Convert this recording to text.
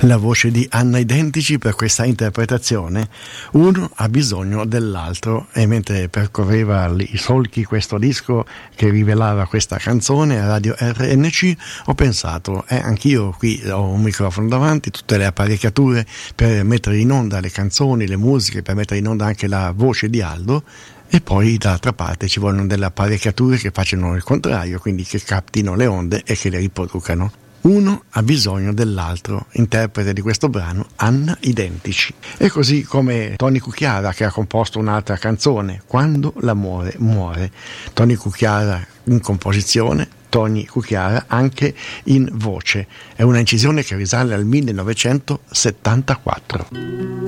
La voce di Anna Identici per questa interpretazione. Uno ha bisogno dell'altro, e mentre percorreva i solchi questo disco che rivelava questa canzone a Radio RNC, ho pensato, anch'io qui ho un microfono davanti, tutte le apparecchiature per mettere in onda le canzoni, le musiche, per mettere in onda anche la voce di Aldo, e poi dall'altra parte ci vogliono delle apparecchiature che facciano il contrario, quindi che captino le onde e che le riproducano. Uno ha bisogno dell'altro, interprete di questo brano Anna Identici. E così come Tony Cucchiara, che ha composto un'altra canzone, Quando l'amore muore. Tony Cucchiara in composizione, Tony Cucchiara anche in voce. È una incisione che risale al 1974.